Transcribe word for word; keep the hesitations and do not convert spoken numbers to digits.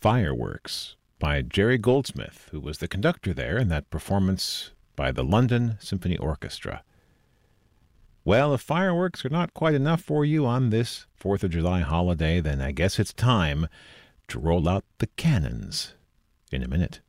Fireworks by Jerry Goldsmith, who was the conductor there in that performance by the London Symphony Orchestra. Well, if fireworks are not quite enough for you on this fourth of July holiday, then I guess it's time to roll out the cannons in a minute.